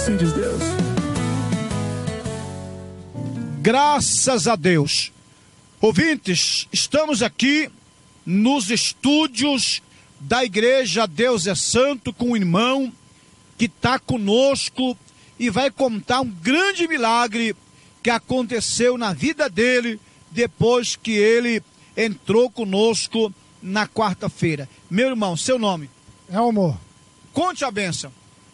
Assim diz Deus. Graças a Deus. Ouvintes, estamos aqui nos estúdios da Igreja Deus é Santo com o irmão que está conosco e vai contar um grande milagre que aconteceu na vida dele depois que ele entrou conosco na quarta-feira. Meu irmão, seu nome? Elmo. Conte a bênção.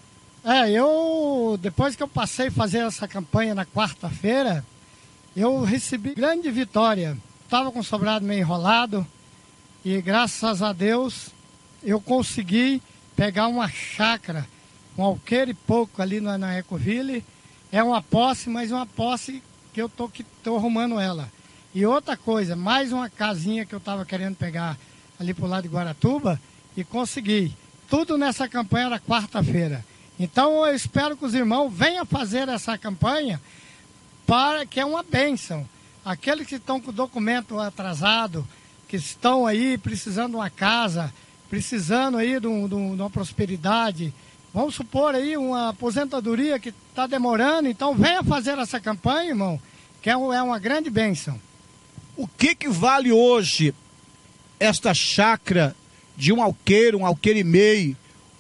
Depois que eu passei a fazer essa campanha na quarta-feira, eu recebi grande vitória. Estava com o sobrado meio enrolado e graças a Deus eu consegui pegar uma chácara, um alqueire e pouco ali na Ecoville. É uma posse, mas uma posse que eu tô arrumando ela. E outra coisa, mais uma casinha que eu estava querendo pegar ali pro lado de Guaratuba e consegui. Tudo nessa campanha da quarta-feira. Então eu espero que os irmãos venham fazer essa campanha, para que é uma bênção. Aqueles que estão com o documento atrasado, que estão aí precisando de uma casa, precisando aí de uma prosperidade, vamos supor aí uma aposentadoria que está demorando, então venha fazer essa campanha, irmão, que é uma grande bênção. O que vale hoje esta chácara de um alqueire e meio,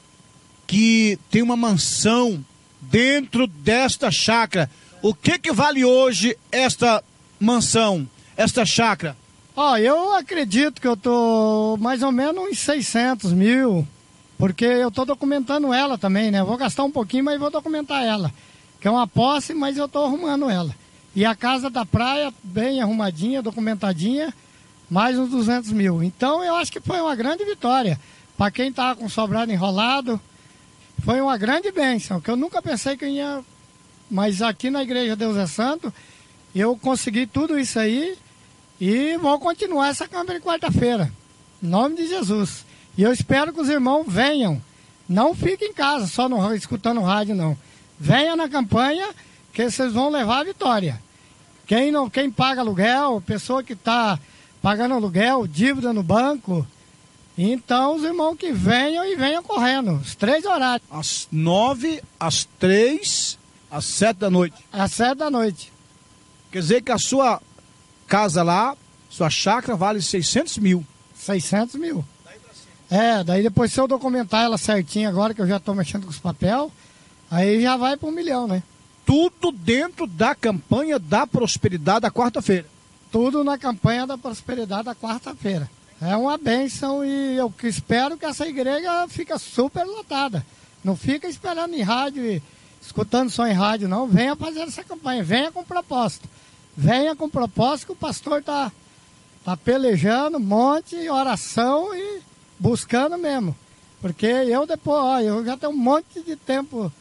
que tem uma mansão dentro desta chácara? O que vale hoje esta mansão, esta chácara? Eu acredito que eu tô mais ou menos uns 600 mil, porque eu tô documentando ela também, né? Vou gastar um pouquinho, mas vou documentar ela, que é uma posse, mas eu tô arrumando ela. E a casa da praia, bem arrumadinha, documentadinha, mais uns 200 mil. Então eu acho que foi uma grande vitória. Para quem tava com sobrado enrolado, foi uma grande bênção, que eu nunca pensei que eu ia... Mas aqui na Igreja Deus é Santo, eu consegui tudo isso aí e vou continuar essa campanha de quarta-feira, em nome de Jesus. E eu espero que os irmãos venham, não fiquem em casa só escutando rádio, não. Venham na campanha que vocês vão levar a vitória. Quem paga aluguel, pessoa que está pagando aluguel, dívida no banco, então os irmãos que venham e venham correndo, os 3 horários. Às 9, às 3... às 7 da noite. Às 7 da noite. Quer dizer que a sua casa lá, sua chácara, vale 600 mil. 600 mil. Daí pra cima. Daí depois se eu documentar ela certinho agora, que eu já estou mexendo com os papel, aí já vai para 1 milhão, né? Tudo dentro da campanha da prosperidade da quarta-feira. Tudo na campanha da prosperidade da quarta-feira. É uma bênção e eu espero que essa igreja fique super lotada. Não fica esperando em rádio e escutando só em rádio, não. Venha fazer essa campanha, venha com propósito. Venha com propósito que o pastor tá pelejando, um monte, oração e buscando mesmo. Porque eu depois, eu já tenho um monte de tempo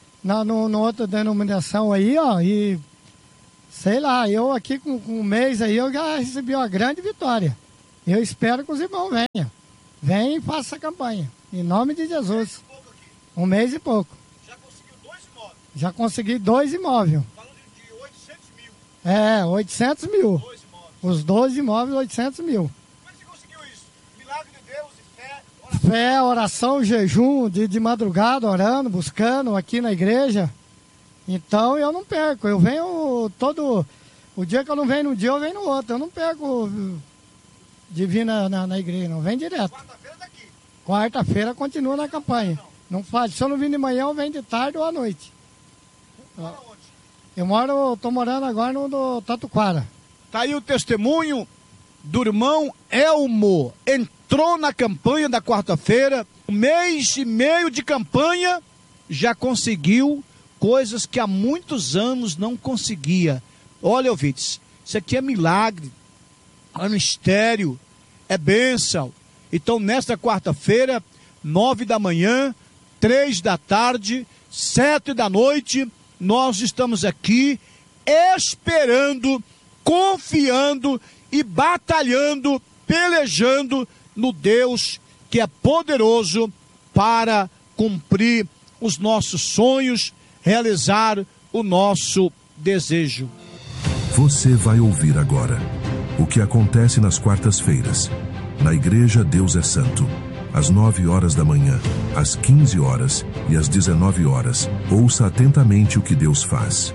no outra denominação aí, e sei lá, eu aqui com um mês aí, eu já recebi uma grande vitória. Eu espero que os irmãos venham. Venham e façam essa campanha. Em nome de Jesus. 1 mês e pouco. Já consegui 2 imóveis. Falando de 800 mil. 800 mil. 2 imóveis. Os 2 imóveis, 800 mil. Como é que você conseguiu isso? Milagre de Deus e fé, oração. Fé, oração, jejum, de madrugada, orando, buscando aqui na igreja. Então eu não perco. Eu venho todo... O dia que eu não venho num dia, eu venho no outro. Eu não perco de vir na igreja, não. Vem direto. Quarta-feira daqui. Quarta-feira continua na campanha. Não faz. Se eu não vir de manhã, eu venho de tarde ou à noite. Eu tô morando agora no Tatuquara. Tá aí o testemunho do irmão Elmo. Entrou na campanha da quarta-feira, 1 mês e meio de campanha, já conseguiu coisas que há muitos anos não conseguia. Olha, ouvintes, isso aqui é milagre, é mistério, é bênção. Então, nesta quarta-feira, 9 da manhã, 3 da tarde, 7 da noite, nós estamos aqui esperando, confiando e batalhando, pelejando no Deus que é poderoso para cumprir os nossos sonhos, realizar o nosso desejo. Você vai ouvir agora o que acontece nas quartas-feiras, na Igreja Deus é Santo, às 9 horas da manhã, às 15 horas e às 19 horas. Ouça atentamente o que Deus faz.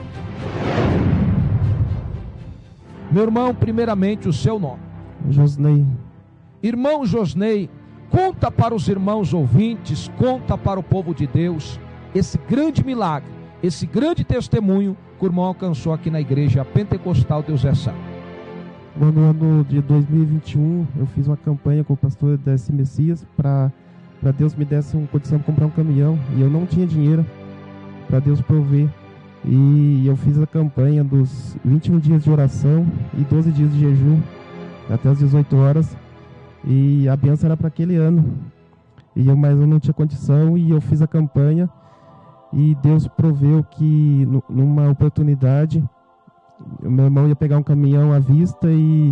Meu irmão, primeiramente o seu nome. Josnei. Irmão Josnei, conta para os irmãos ouvintes, conta para o povo de Deus, esse grande milagre, esse grande testemunho que o irmão alcançou aqui na igreja pentecostal Deus é Santo. No ano de 2021, eu fiz uma campanha com o pastor Décio Messias para Deus me desse uma condição de comprar um caminhão, e eu não tinha dinheiro para Deus prover. E eu fiz a campanha dos 21 dias de oração e 12 dias de jejum, até as 18 horas, e a bênção era para aquele ano. Mas eu não tinha condição, e eu fiz a campanha, e Deus proveu que numa oportunidade, o meu irmão ia pegar um caminhão à vista, e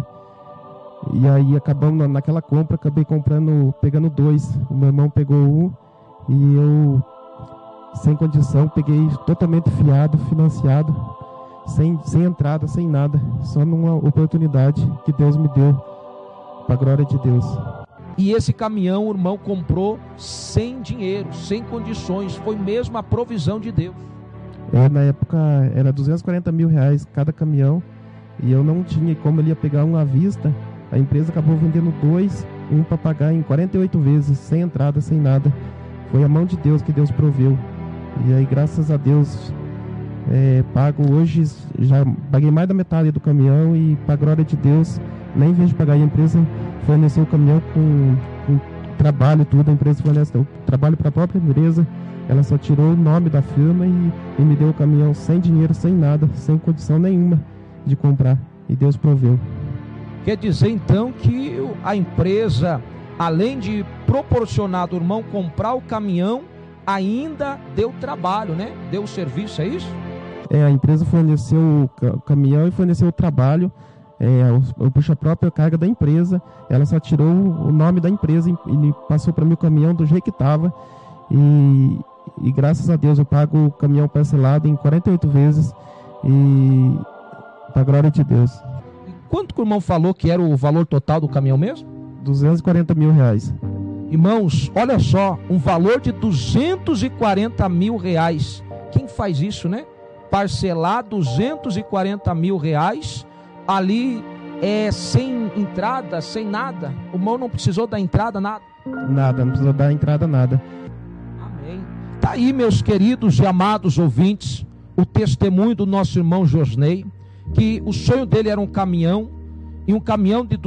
aí acabamos naquela compra, acabei pegando 2. O meu irmão pegou um, e eu, sem condição, peguei totalmente fiado, financiado, sem entrada, sem nada, só numa oportunidade que Deus me deu, para a glória de Deus. E esse caminhão o irmão comprou sem dinheiro, sem condições, foi mesmo a provisão de Deus. Na época era R$240 mil cada caminhão, e eu não tinha como ele ia pegar um à vista. A empresa acabou vendendo 2, um para pagar em 48 vezes, sem entrada, sem nada. Foi a mão de Deus que Deus proveu. E aí, graças a Deus, pago hoje, já paguei mais da metade do caminhão, e para a glória de Deus, nem vejo de pagar. A empresa forneceu o caminhão com trabalho e tudo, a empresa fornece o trabalho para a própria empresa, ela só tirou o nome da firma e me deu o caminhão sem dinheiro, sem nada, sem condição nenhuma de comprar, e Deus proveu. Quer dizer então que a empresa, além de proporcionar do irmão comprar o caminhão, ainda deu trabalho, né? Deu o serviço, é isso? A empresa forneceu o caminhão e forneceu o trabalho, o puxa-própria carga da empresa. Ela só tirou o nome da empresa e passou para mim o caminhão do jeito que estava, e graças a Deus eu pago o caminhão parcelado em 48 vezes, e para a glória de Deus. Quanto que o irmão falou que era o valor total do caminhão mesmo? R$240 mil. Irmãos, olha só, um valor de R$240 mil. Quem faz isso, né? Parcelar R$240 mil ali, sem entrada, sem nada. O irmão não precisou dar entrada, nada? Nada, não precisou dar entrada, nada. Amém. Tá aí, meus queridos e amados ouvintes, o testemunho do nosso irmão Josnei, que o sonho dele era um caminhão, e um caminhão de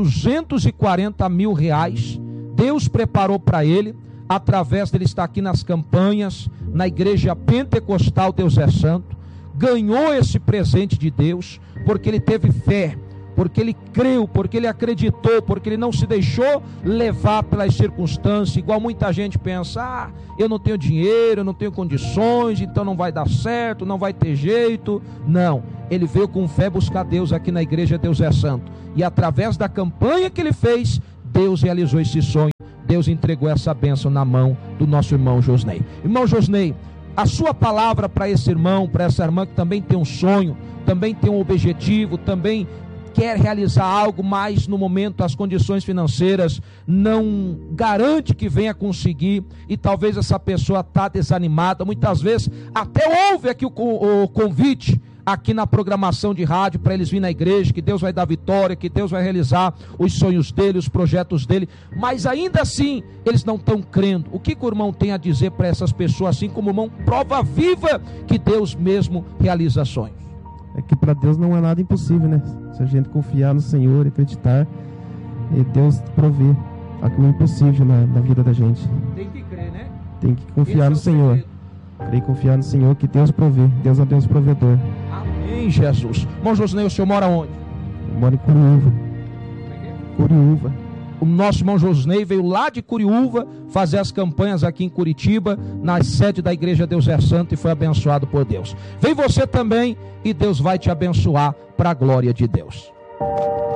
R$240 mil. Deus preparou para ele, através dele estar aqui nas campanhas, na igreja pentecostal Deus é Santo, ganhou esse presente de Deus, porque ele teve fé, porque ele creu, porque ele acreditou, porque ele não se deixou levar pelas circunstâncias, igual muita gente pensa, eu não tenho dinheiro, eu não tenho condições, então não vai dar certo, não vai ter jeito. Não, ele veio com fé buscar Deus aqui na igreja Deus é Santo, e através da campanha que ele fez, Deus realizou esse sonho, Deus entregou essa bênção na mão do nosso irmão Josnei. Irmão Josnei, a sua palavra para esse irmão, para essa irmã que também tem um sonho, também tem um objetivo, também quer realizar algo, mas no momento as condições financeiras não garante que venha conseguir, e talvez essa pessoa está desanimada. Muitas vezes até ouve aqui o convite aqui na programação de rádio para eles virem na igreja, que Deus vai dar vitória, que Deus vai realizar os sonhos dele, os projetos dele, mas ainda assim eles não estão crendo. O que o irmão tem a dizer para essas pessoas, assim como o irmão, prova viva que Deus mesmo realiza sonhos? É que para Deus não é nada impossível, né? Se a gente confiar no Senhor e acreditar, Deus provê aquilo impossível na vida da gente. Tem que crer, né? Tem que confiar no Senhor. Crer e confiar no Senhor, que Deus provê. Deus é Deus provedor. Amém, Jesus. Irmão Josnei, o senhor mora onde? Eu moro em Curiúva. Curiúva. O nosso irmão Josnei veio lá de Curiúva fazer as campanhas aqui em Curitiba, na sede da igreja Deus é Santo, e foi abençoado por Deus. Vem você também, e Deus vai te abençoar para a glória de Deus.